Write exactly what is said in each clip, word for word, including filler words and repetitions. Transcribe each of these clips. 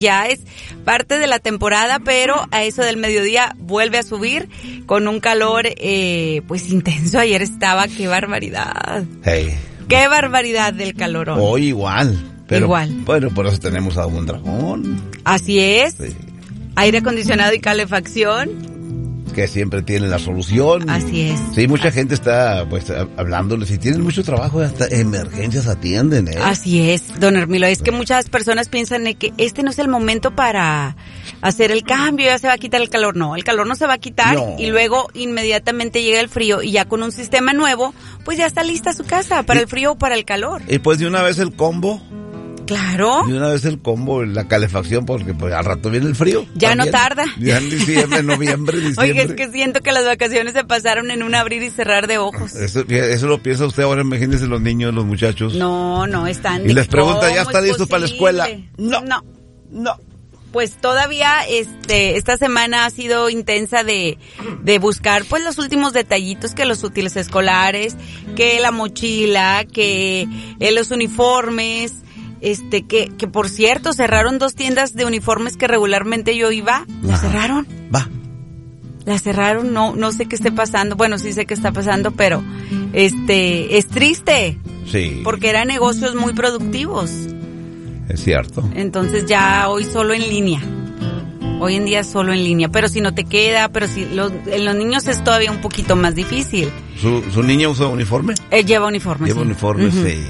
Ya es parte de la temporada, pero a eso del mediodía vuelve a subir con un calor eh, pues intenso. Ayer estaba, qué barbaridad. Hey. Qué barbaridad del calorón. Hoy igual. Pero, igual. Bueno, por eso tenemos a un dragón. Así es. Sí. Aire acondicionado y calefacción. Que siempre tiene la solución. Así es. Sí, mucha gente está pues hablándoles. Si tienen mucho trabajo, hasta emergencias atienden, ¿eh? Así es, don Hermilo. Es que muchas personas piensan de que este no es el momento para hacer el cambio, ya se va a quitar el calor. No, el calor no se va a quitar no. Y luego inmediatamente llega el frío y ya con un sistema nuevo, pues ya está lista su casa para y, el frío o para el calor. Y pues de una vez el combo. Claro. De una vez el combo, la calefacción, porque pues al rato viene el frío. Ya también. no tarda. Ya en diciembre, noviembre, diciembre. Oye, es que siento que las vacaciones se pasaron en un abrir y cerrar de ojos. Eso, eso lo piensa usted ahora, imagínese los niños, los muchachos. No, no, están... Y les pregunta, ¿ya está es listo para la escuela? No, no, no. Pues todavía este esta semana ha sido intensa de, de buscar pues los últimos detallitos, que los útiles escolares, que la mochila, que eh, los uniformes... Este, que, que por cierto, cerraron dos tiendas de uniformes que regularmente yo iba. ¿La Ajá. cerraron? Va. La cerraron, no, no sé qué esté pasando. Bueno, sí sé qué está pasando, pero, este, es triste. Sí. Porque eran negocios muy productivos. Es cierto. Entonces ya hoy solo en línea. Hoy en día solo en línea. Pero si no te queda, pero si los, en los niños es todavía un poquito más difícil. ¿Su, su niña usa uniforme? Él lleva uniforme, Lleva sí. uniforme, uh-huh. Sí.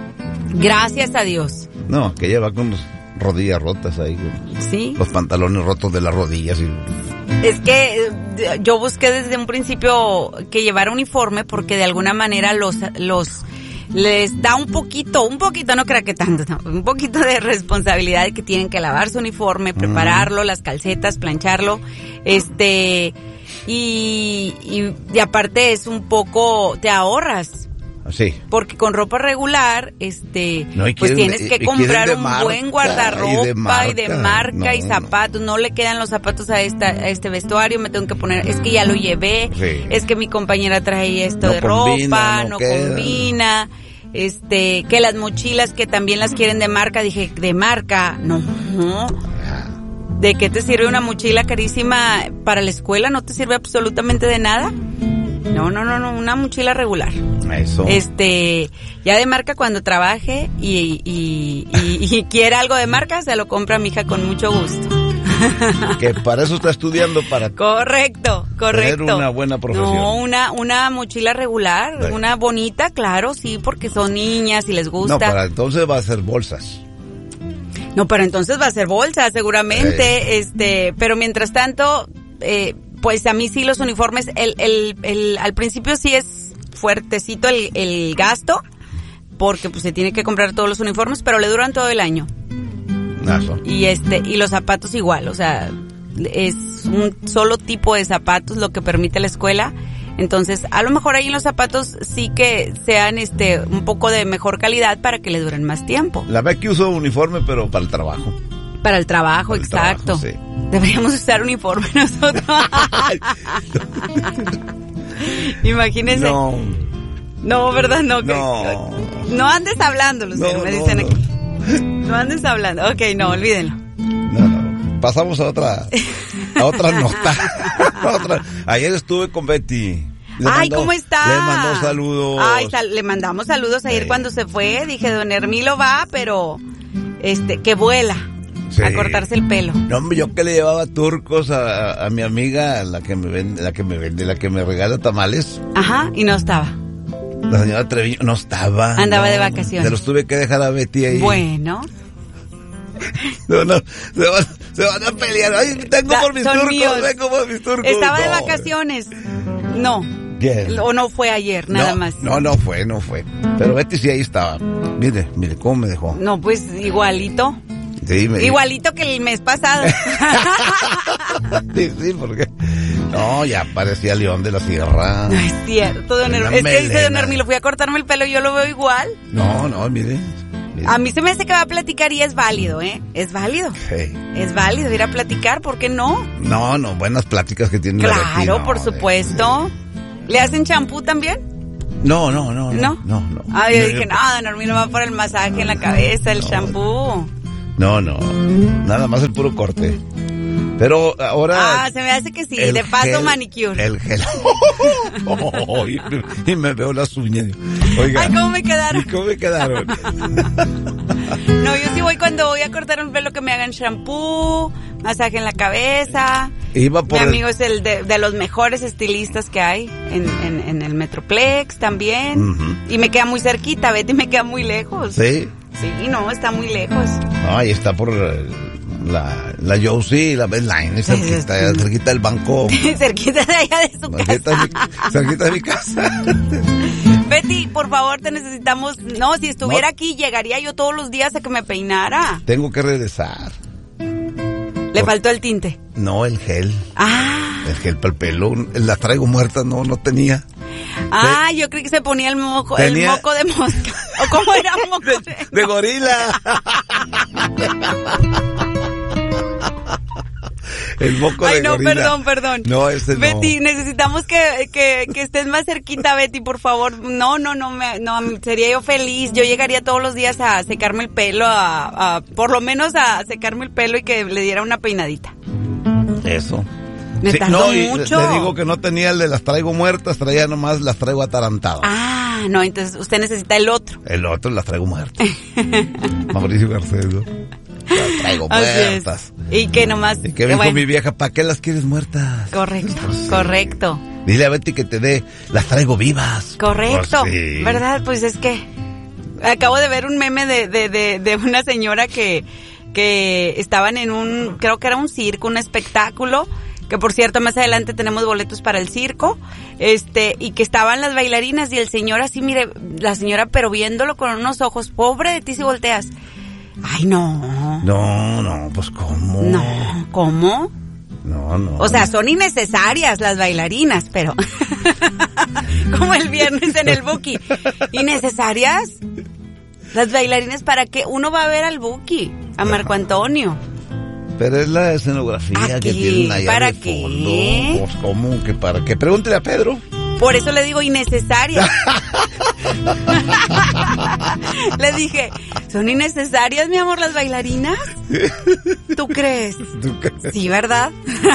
Gracias a Dios. No, que ella va con las rodillas rotas ahí. Sí. Los pantalones rotos de las rodillas. Y... Es que eh, yo busqué desde un principio que llevara uniforme porque de alguna manera los los les da un poquito, un poquito, no creo que tanto, no, un poquito de responsabilidad de que tienen que lavar su uniforme, prepararlo, mm. las calcetas, plancharlo, este, y, y, y aparte es un poco, te ahorras. Sí. Porque con ropa regular, este, no, pues quieren, tienes que comprar un marca, buen guardarropa y de marca, y, de marca no, y zapatos. No. no le quedan los zapatos a esta, a este vestuario, me tengo que poner, es que ya lo llevé, sí. Es que mi compañera trae esto no de combina, ropa, no, no combina, este, que las mochilas que también las quieren de marca, dije, de marca, no, no. ¿De qué te sirve una mochila carísima para la escuela? ¿No te sirve absolutamente de nada? No, no, no, no, una mochila regular. Eso. Este, ya de marca cuando trabaje y, y, y, y quiera algo de marca, se lo compra mi hija con mucho gusto. Que para eso está estudiando, para... Correcto, correcto. Tener una buena profesión. No, una, una mochila regular, sí. Una bonita, claro, sí, porque son niñas y les gusta. No, para entonces va a ser bolsas. No, pero entonces va a ser bolsa, seguramente, sí. este, pero mientras tanto, eh, pues a mí sí los uniformes, el, el, el, al principio sí es fuertecito el, el gasto, porque pues se tiene que comprar todos los uniformes, pero le duran todo el año. Eso. Y este, y los zapatos igual, o sea, es un solo tipo de zapatos lo que permite la escuela. Entonces, a lo mejor ahí en los zapatos sí que sean este un poco de mejor calidad para que le duren más tiempo. La Becky usó uniforme, pero para el trabajo. Para el trabajo, para el exacto. Trabajo, sí. Deberíamos usar uniforme nosotros. Imagínense. No. No, ¿verdad? No. No. Que, no andes hablando, Lucero, no, me no, dicen no. aquí. No andes hablando. Ok, no, olvídenlo. No, no. Pasamos a otra, a otra nota. A otra. Ayer estuve con Betty. Le Ay, mandó, ¿cómo está? Le mandó saludos. Ay, sal, le mandamos saludos ayer sí. Cuando se fue. Dije, don Hermilo va, pero este, que vuela. Sí. A cortarse el pelo. No, hombre, yo que le llevaba turcos a, a, a mi amiga, la que me vende, la que me vende, la que me regala tamales. Ajá, y no estaba. La señora Treviño no estaba. Andaba no, de vacaciones. Se los tuve que dejar a Betty ahí. Bueno. No, no, se van, se van a pelear. Ay, tengo da, por mis turcos, míos. Vengo por mis turcos. Estaba no. de vacaciones. No. ¿Quién? O no fue ayer, nada no, más. No, no fue, no fue. Pero Betty sí ahí estaba. Mire, mire cómo me dejó. No, pues igualito. Sí, me igualito que el mes pasado. Sí, sí, porque... No, ya parecía León de la Sierra. No es cierto, don Hermilo. Es que dice don Hermilo, fui a cortarme el pelo y yo lo veo igual. No, no, mire, mire. A mí se me hace que va a platicar y es válido, ¿eh? Es válido. Sí. Es válido ir a platicar, ¿por qué no? No, no, buenas pláticas que tiene claro, la Betty. Claro, no, por supuesto. Sí. ¿Le hacen champú también? No, no, no. ¿No? No, no. Ah, yo no, dije, no, don Hermilo va por el masaje en la cabeza, el champú. No, no. Nada más el puro corte. Pero ahora... Ah, se me hace que sí. De paso, gel, manicure. El gel. Oh, y, y me veo las uñas. Oiga. Ay, ¿cómo me quedaron? ¿Cómo me quedaron? No, yo sí voy cuando voy a cortar un pelo que me hagan shampoo, masaje en la cabeza. Iba por Mi el... amigo es el de, de los mejores estilistas que hay en, en, en el Metroplex también. Uh-huh. Y me queda muy cerquita, Betty me queda muy lejos. ¿Sí? Sí, no, está muy lejos. No, ahí está por la, la Josie y la Bedline, cerquita, cerquita del banco. Cerquita de allá de su cerquita casa. De mi, cerquita de mi casa. Betty, por favor, te necesitamos. No, si estuviera no. aquí, llegaría yo todos los días a que me peinara. Tengo que regresar. Le por... faltó el tinte. No, el gel. Ah. El gel para el pelo. Las traigo muertas, no, no tenía. Ah, de... yo creí que se ponía el moco, tenía... el moco de mosca. ¿O cómo era moco de, de, de gorila? El moco Ay, de no, gorila. perdón, perdón. No, ese no. Betty, necesitamos que, que, que estés más cerquita, Betty, por favor. No, no, no, me, no, sería yo feliz. Yo llegaría todos los días a secarme el pelo, a, a por lo menos a secarme el pelo y que le diera una peinadita. Eso. Me sí, tardó no, mucho. Le digo que no tenía el de las traigo muertas, traía nomás las traigo atarantadas. Ah, no, entonces usted necesita el otro. El otro las traigo muertas. Mauricio Garcedo. Las traigo muertas. Y que nomás... Y que ven bueno. con mi vieja, ¿para qué las quieres muertas? Correcto, pues sí. correcto. Dile a Betty que te dé, las traigo vivas. Correcto, pues sí. ¿Verdad? Pues es que acabo de ver un meme de, de, de, de una señora que, que estaban en un, creo que era un circo, un espectáculo, que por cierto más adelante tenemos boletos para el circo, este, y que estaban las bailarinas y el señor así, mire, la señora pero viéndolo con unos ojos, pobre de ti si volteas. Ay, no. No, no, pues ¿cómo? No, ¿cómo? No, no. O sea, son innecesarias las bailarinas, pero... Como el viernes en el Buki. ¿Innecesarias? Las bailarinas, ¿para qué? Uno va a ver al Buki, a Marco Antonio. Pero es la escenografía Aquí, que tienen allá ¿para de qué? fondo. Pues, ¿cómo? ¿Que para qué? Pregúntele a Pedro. Por eso le digo innecesarias. Le dije, ¿son innecesarias, mi amor, las bailarinas? ¿Tú crees? ¿Tú crees? Sí, ¿verdad?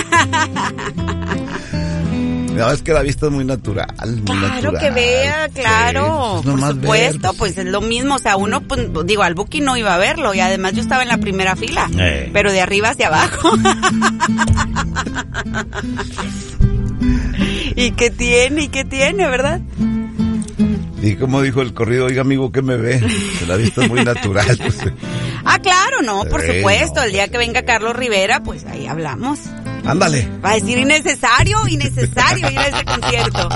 No, es que la vista es muy natural. Muy claro natural. Que vea, claro. Sí, pues por supuesto, ver, pues. pues es lo mismo. O sea, uno, pues, digo, al Buki no iba a verlo. Y además yo estaba en la primera fila. Eh. Pero de arriba hacia abajo. ¿Y qué tiene? ¿Y qué tiene, verdad? Y como dijo el corrido, oiga amigo, ¿qué me ve? Se la vista es muy natural. Pues. Ah, claro, no, por sí, supuesto. no, el día que venga Carlos Rivera, pues ahí hablamos. Ándale. Va a decir innecesario, innecesario ir a ese concierto.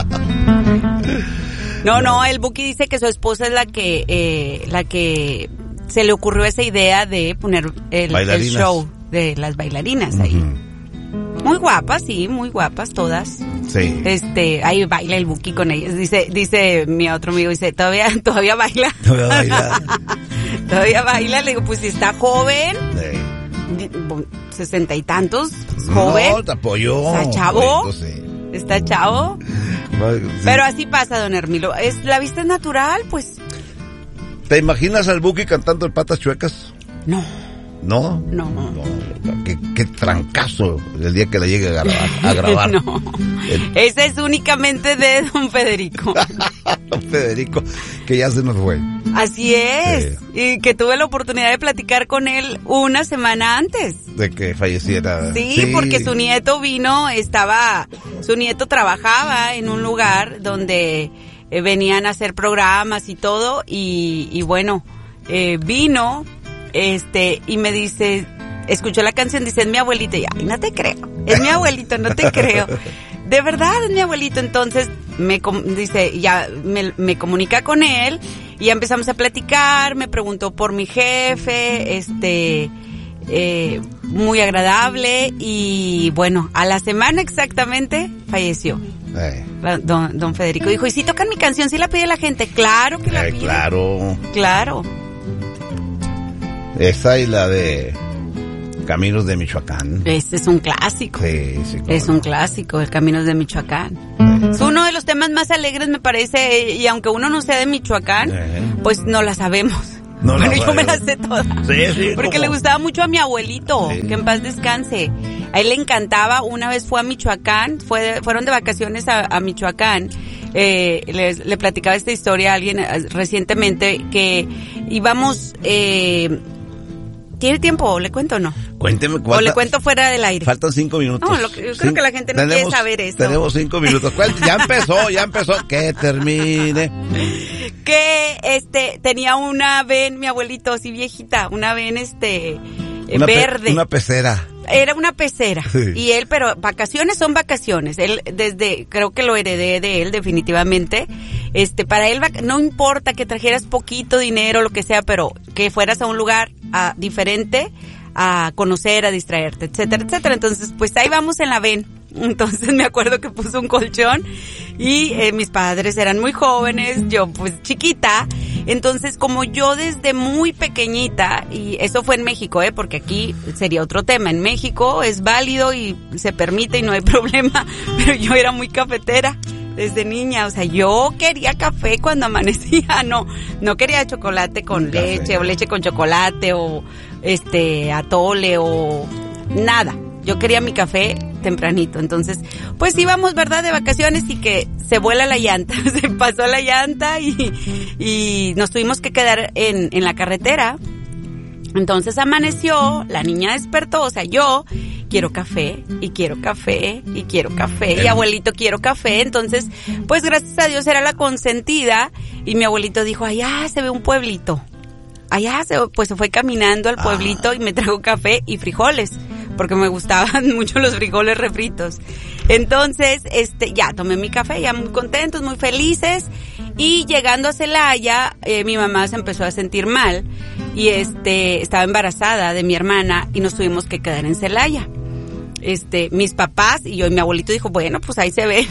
No, no, el Buki dice que su esposa es la que, eh, la que se le ocurrió esa idea de poner el, el show de las bailarinas ahí. Uh-huh. Muy guapas, sí, muy guapas todas. Sí. Este, ahí baila el Buki con ellas. Dice, dice mi otro amigo, dice, todavía, todavía baila. Todavía baila. Todavía baila. Le digo, pues si está joven. Sí. Sesenta y tantos, joven. No, te apoyó. Está chavo. Pues, sí. Está chavo. Sí. Pero así pasa, don Hermilo. Es, la vista es natural, pues. ¿Te imaginas al Buki cantando el Patas Chuecas? No. ¿No? No. no qué, qué trancazo el día que la llegue a grabar. A grabar. No. El... Ese es únicamente de don Federico. Don Federico, que ya se nos fue. Así es. Sí. Y que tuve la oportunidad de platicar con él una semana antes. De que falleciera. Sí, sí, porque su nieto vino, estaba, su nieto trabajaba en un lugar donde eh, venían a hacer programas y todo, y, y bueno, eh, vino, este, y me dice, escuchó la canción, dice, es mi abuelito, y ay, no te creo, es mi abuelito, no te creo. De verdad es mi abuelito. Entonces me dice, ya me, me comunica con él y ya empezamos a platicar, me preguntó por mi jefe, este, eh, muy agradable, y bueno, a la semana exactamente falleció. Eh. Don, don Federico dijo, ¿y si tocan mi canción? ¿Sí la pide la gente? Claro que la eh, pide. Claro. Claro. Esa y la de Caminos de Michoacán. Este es un clásico. Sí, sí. Es un clásico, el Caminos de Michoacán. Sí. Es uno de los temas más alegres, me parece, y aunque uno no sea de Michoacán, sí. pues no la sabemos. No, bueno, no, yo me las sé todas. Sí, sí. Porque ¿cómo? le gustaba mucho a mi abuelito, sí. Que en paz descanse. A él le encantaba, una vez fue a Michoacán, fue, fueron de vacaciones a, a Michoacán. Eh, les, le platicaba esta historia a alguien recientemente que íbamos, eh, ¿tiene tiempo? ¿Le cuento o no? Cuénteme cuánto. O le cuento fuera del aire. Faltan cinco minutos. No, lo, yo creo Cin- que la gente no tenemos, quiere saber eso. Tenemos cinco minutos. Ya empezó, ya empezó. Que termine. Que, este, tenía una ven, mi abuelito, así viejita, una ven, este, una verde. Pe- una pecera. Era una pecera. Sí. Y él, pero vacaciones son vacaciones. Él, desde, creo que lo heredé de él, definitivamente. Este, para él, no importa que trajeras poquito dinero, lo que sea, pero que fueras a un lugar a, diferente, a conocer, a distraerte, etcétera, etcétera. Entonces, pues ahí vamos en la ven. Entonces me acuerdo que puso un colchón y eh, mis padres eran muy jóvenes, yo pues chiquita. Entonces, como yo desde muy pequeñita, y eso fue en México, eh, porque aquí sería otro tema. En México es válido y se permite y no hay problema, pero yo era muy cafetera desde niña. O sea, yo quería café cuando amanecía, no, no quería chocolate con leche café. O leche con chocolate o este atole o nada. Yo quería mi café tempranito. Entonces, pues íbamos, ¿verdad?, de vacaciones y que se vuela la llanta. Se pasó la llanta y, y nos tuvimos que quedar en, en la carretera. Entonces amaneció, la niña despertó, o sea, yo quiero café y quiero café y quiero café y abuelito quiero café. Entonces, pues gracias a Dios era la consentida y mi abuelito dijo, allá se ve un pueblito. Allá se, pues se fue caminando al pueblito ah. y me trajo café y frijoles, porque me gustaban mucho los frijoles refritos. Entonces, este, ya tomé mi café, ya muy contentos, muy felices, y llegando a Celaya, eh, mi mamá se empezó a sentir mal, y este, estaba embarazada de mi hermana, y nos tuvimos que quedar en Celaya. Este, mis papás y yo y mi abuelito dijo, bueno, pues ahí se ve.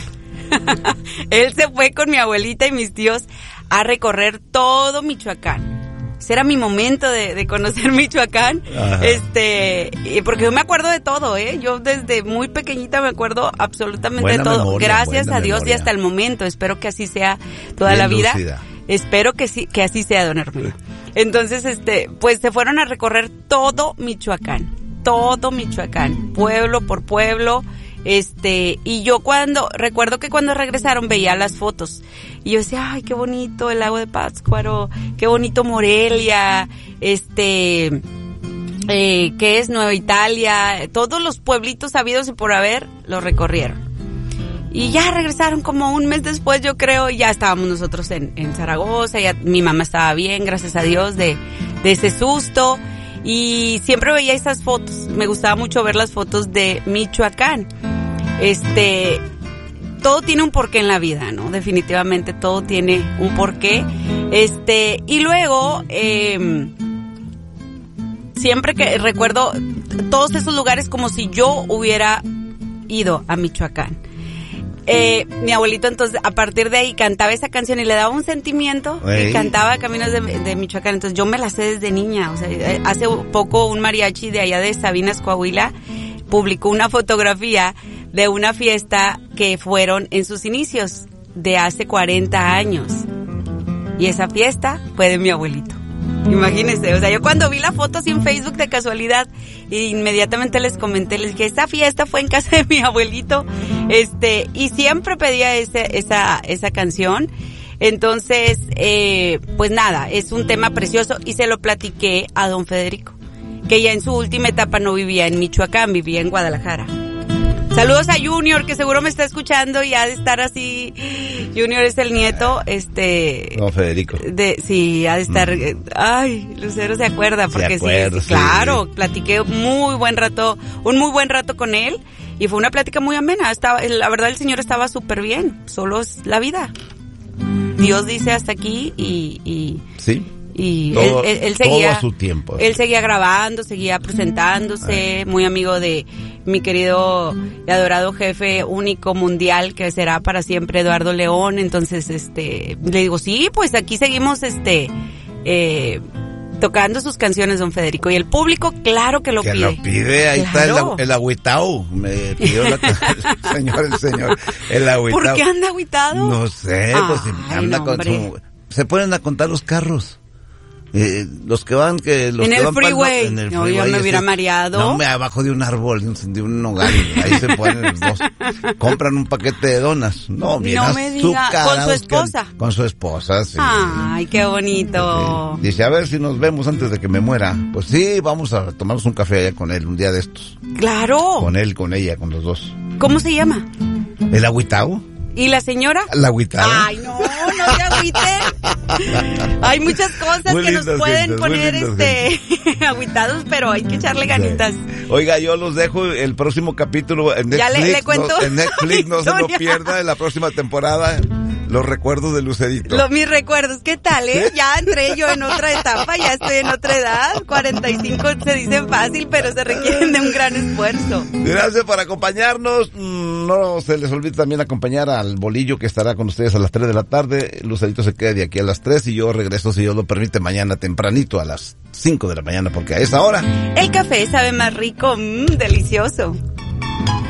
Él se fue con mi abuelita y mis tíos a recorrer todo Michoacán. Ese era mi momento de, de conocer Michoacán. Ajá. Este, porque yo me acuerdo de todo, ¿eh? Yo desde muy pequeñita me acuerdo absolutamente buena de todo. Memoria, gracias a Dios memoria. Y hasta el momento. Espero que así sea toda Bien la vida. Lúcida. Espero que sí, que así sea, don Hermano. Entonces, este, pues se fueron a recorrer todo Michoacán. Todo Michoacán. Pueblo por pueblo. Este, y yo cuando, recuerdo que cuando regresaron veía las fotos y yo decía, ay, qué bonito el lago de Pátzcuaro, qué bonito Morelia, este, eh, ¿qué es? Nueva Italia, todos los pueblitos habidos y por haber, los recorrieron. Y ya regresaron como un mes después, yo creo, y ya estábamos nosotros en, en Zaragoza, ya mi mamá estaba bien, gracias a Dios, de, de ese susto. Y siempre veía esas fotos, me gustaba mucho ver las fotos de Michoacán. Este, todo tiene un porqué en la vida, ¿no? Definitivamente todo tiene un porqué. Este, y luego, eh, siempre que recuerdo todos esos lugares como si yo hubiera ido a Michoacán. Eh, mi abuelito entonces a partir de ahí cantaba esa canción y le daba un sentimiento Ey. y cantaba Caminos de, de Michoacán. Entonces yo me la sé desde niña. O sea, hace poco un mariachi de allá de Sabinas, Coahuila, publicó una fotografía de una fiesta que fueron en sus inicios de hace cuarenta años y esa fiesta fue de mi abuelito. Imagínense, o sea, yo cuando vi la foto así en Facebook de casualidad, inmediatamente les comenté, les dije, esta fiesta fue en casa de mi abuelito, este, y siempre pedía ese, esa, esa canción. Entonces, eh, pues nada, es un tema precioso y se lo platiqué a don Federico, que ya en su última etapa no vivía en Michoacán, vivía en Guadalajara. Saludos a Junior, que seguro me está escuchando y ha de estar así. Junior es el nieto, este... No, Federico. De, sí, ha de estar... Mm. Ay, Lucero se acuerda, porque se acuerda, sí, sí, claro, sí. Platiqué muy buen rato, un muy buen rato con él y fue una plática muy amena. Estaba, la verdad el señor estaba súper bien, solo es la vida. Dios dice hasta aquí y... y sí. Y todo, él, él, él seguía todo a su tiempo. Él seguía grabando, seguía presentándose, muy amigo de mi querido y adorado jefe único mundial que será para siempre, Eduardo León. Entonces, este, le digo, sí, pues aquí seguimos, este, eh, tocando sus canciones, don Federico. Y el público, claro que lo que pide. Que lo pide, ahí claro. Está el, el agüitao. Me pidió la, el señor, el señor, el agüitao. ¿Por qué anda agüitado? No sé, pues si anda no, con su, se ponen a contar los carros. Eh, los que van, que los en que el van pa'l freeway. no- en el No, freeway, yo me hubiera ese- mareado. No, me abajo de un árbol, de un hogar, ahí se ponen los dos. Compran un paquete de donas. No, bien No me diga, azucarados ¿con su esposa? que- con su esposa, sí. Ay, qué bonito. Sí. Dice, a ver si nos vemos antes de que me muera. Pues sí, vamos a tomarnos un café allá con él un día de estos. Claro. Con él, con ella, con los dos. ¿Cómo se llama? ¿El agüitao? ¿Y la señora? ¿La agüitao? Ay, no, no se agüiten. Hay muchas cosas Muy que nos lindas pueden gentes, muy poner lindas este agüitados, pero hay que echarle ganitas. Sí. Oiga, yo los dejo el próximo capítulo en Netflix. Ya le- le cuento no, en Netflix, no se lo historia. pierda en la próxima temporada. Los recuerdos de Lucerito. Los, mis recuerdos, ¿qué tal, eh? Ya entré yo en otra etapa, ya estoy en otra edad. cuarenta y cinco se dicen fácil, pero se requieren de un gran esfuerzo. Gracias por acompañarnos. No se les olvide también acompañar al bolillo que estará con ustedes a las tres de la tarde. Lucerito se queda de aquí a las tres y yo regreso, si Dios lo permite, mañana tempranito a las cinco de la mañana, porque a esa hora... El café sabe más rico, mmm, delicioso.